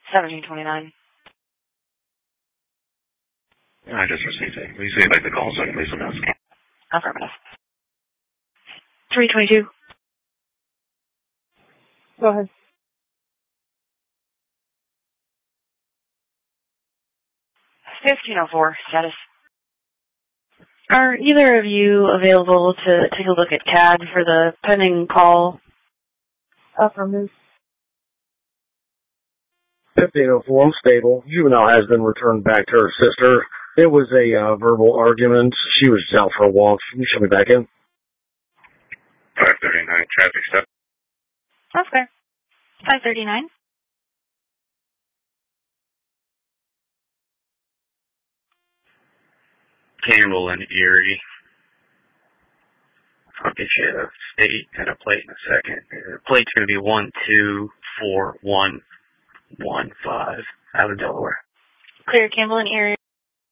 1729. I just received it. Will you see if I can call so I can leave some notes? Affirmative. 322. Go ahead. 1504, status. Are either of you available to take a look at CAD for the pending call? Affirmative. 1504, stable. Juvenile has been returned back to her sister. It was a verbal argument. She was out for a walk. You should be back in. 539, traffic stop. Okay. 539. Campbell and Erie. I'll get you a state and a plate in a second. The plate's going to be 1241115 out of Delaware. Clear, Campbell and Erie.